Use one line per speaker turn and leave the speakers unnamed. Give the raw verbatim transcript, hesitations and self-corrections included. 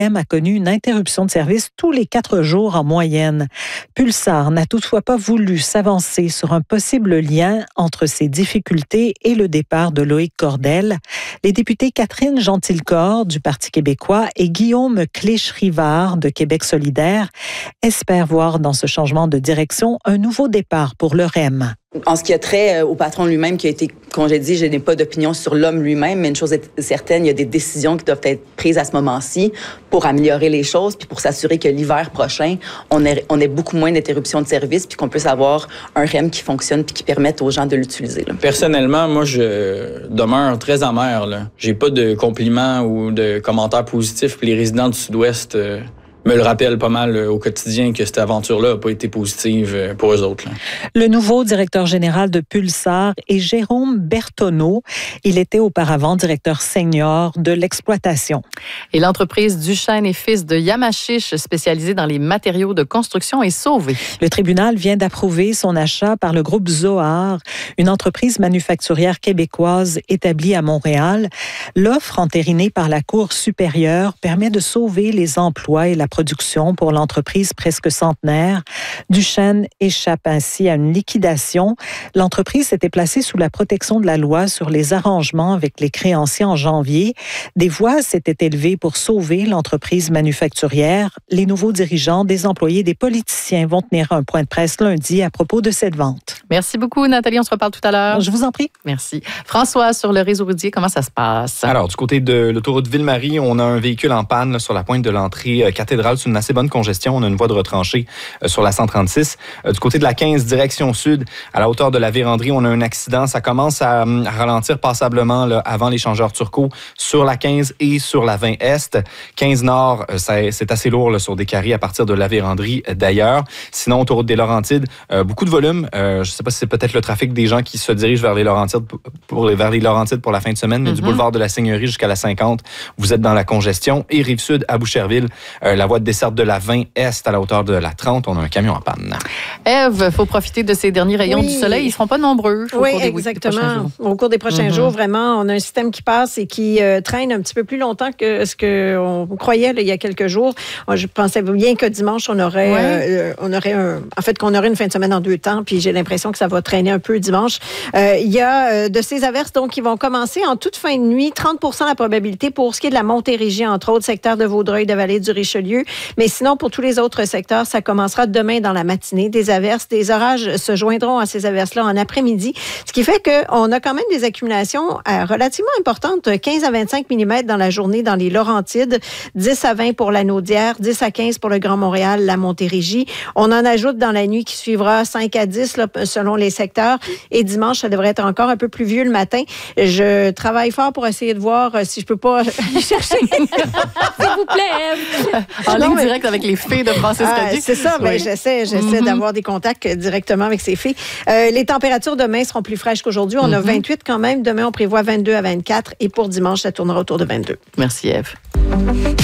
M a connu une interruption de service tous les quatre jours en moyenne. Pulsar n'a toutefois pas voulu s'avancer sur un possible lien entre ces difficultés et le départ de Loïc Cordel. Les députés Catherine Gentilcore du Parti québécois et Guillaume Clich-Rivard de Québec solidaire espèrent voir dans ce changement de direction un nouveau départ pour le R E M.
En ce qui a trait au patron lui-même qui a été congédié, je n'ai pas d'opinion sur l'homme lui-même, mais une chose est certaine, il y a des décisions qui doivent être prises à ce moment-ci pour améliorer les choses, puis pour s'assurer que l'hiver prochain, on ait, on ait beaucoup moins d'interruptions de service, puis qu'on puisse avoir un R E M qui fonctionne puis qui permette aux gens de l'utiliser. Là.
Personnellement, moi, je demeure très amer. Là. J'ai pas de compliments ou de commentaires positifs, puis les résidents du Sud-Ouest euh, me le rappellent pas mal euh, au quotidien que cette aventure-là n'a pas été positive euh, pour eux autres. Là.
Le nouveau directeur général de Pulsar est Jérôme Bertonneau. Il était auparavant directeur senior de l'exploitation.
Et l'entreprise Duchesne et Fils de Yamachiche, spécialisée dans les matériaux de construction, est sauvée.
Le tribunal vient d'approuver son achat par le groupe Zohar, une entreprise manufacturière québécoise établie à Montréal. L'offre entérinée par la Cour supérieure permet de sauver les emplois et la production pour l'entreprise presque centenaire. Duchesne échappe ainsi à une liquidation. L'entreprise s'était placée sous la protection de la loi sur les arrangements avec les créanciers en janvier. Des voix s'étaient élevées pour sauver l'entreprise manufacturière. Les nouveaux dirigeants, des employés, des politiciens vont tenir un point de presse lundi à propos de cette vente.
Merci beaucoup, Nathalie. On se reparle tout à l'heure.
Je vous en prie.
Merci. François, sur le réseau routier, comment ça se passe?
Alors, du côté de l'autoroute Ville-Marie, on a un véhicule en panne là, sur la pointe de l'entrée euh, cathédrale. C'est une assez bonne congestion. On a une voie de retranchée euh, sur la cent trente-six. Euh, du côté de la quinze, direction sud, à la hauteur de la Vérandrie, on a un accident. Ça commence à, à ralentir passablement là, avant l'échangeur Turcot sur la quinze et sur la vingt Est. quinze Nord, euh, ça, c'est assez lourd là, sur des carrés à partir de la Vérandrie euh, d'ailleurs. Sinon, autoroute des Laurentides, euh, beaucoup de volume. Euh, je ne sais pas si c'est peut-être le trafic des gens qui se dirigent vers les Laurentides pour, pour, vers les Laurentides pour la fin de semaine, mais mm-hmm. du boulevard de la Seigneurie jusqu'à la cinquante, vous êtes dans la congestion. Et Rive-Sud à Boucherville, euh, la voie de desserte de la vingt Est à la hauteur de la trente, on a un camion en panne.
Ève, il faut profiter de ces derniers rayons
oui.
du soleil. Ils ne seront pas nombreux.
Oui, exactement. Au cours des prochains mm-hmm. jours, vraiment, on a un système qui passe et qui euh, traîne un petit peu plus longtemps que ce qu'on croyait là, il y a quelques jours. Moi, je pensais bien que dimanche, on aurait, ouais. euh, on aurait un, en fait, qu'on aurait une fin de semaine en deux temps, puis j'ai l'impression que ça va traîner un peu dimanche. Euh, il y a euh, de ces averses donc qui vont commencer en toute fin de nuit, trente pour cent la probabilité pour ce qui est de la Montérégie, entre autres, secteur de Vaudreuil, de Vallée du Richelieu. Mais sinon, pour tous les autres secteurs, ça commencera demain dans la matinée. Des averses, des orages se joindront à ces averses-là en après-midi, ce qui fait qu'on a quand même des accumulations euh, relativement importantes, quinze à vingt-cinq millimètres dans la journée dans les Laurentides, dix à vingt pour la Naudière, dix à quinze pour le Grand Montréal, la Montérégie. On en ajoute dans la nuit qui suivra cinq à dix là, selon les secteurs. Et dimanche, ça devrait être encore un peu plus vieux le matin. Je travaille fort pour essayer de voir si je peux pas aller chercher. S'il vous plaît.
En non, ligne mais... directe avec les filles de Francis
ah,
Cadieux.
C'est ça, oui. mais j'essaie, j'essaie mm-hmm. d'avoir des contacts directement avec ces filles. Euh, les températures demain seront plus fraîches qu'aujourd'hui. On mm-hmm. a vingt-huit quand même. Demain, on prévoit vingt-deux à vingt-quatre. Et pour dimanche, ça tournera autour de vingt-deux.
Merci, Ève.